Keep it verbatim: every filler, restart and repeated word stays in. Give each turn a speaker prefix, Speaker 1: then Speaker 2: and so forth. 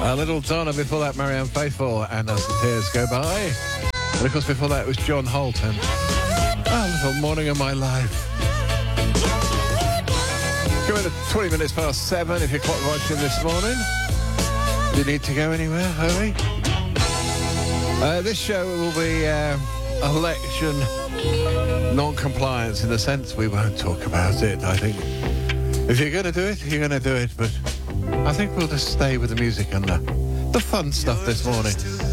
Speaker 1: A little Donna, before that Marianne Faithfull, and As the Tears Go By. And of course before that it was John Holt and A Little Morning of My Life. Coming at twenty minutes past seven if you're clock watching this morning. Do you need to go anywhere, hurry? Uh, this show will be uh, election non-compliance in the sense we won't talk about it. I think if you're going to do it, you're going to do it, but I think we'll just stay with the music and the, the fun stuff this morning.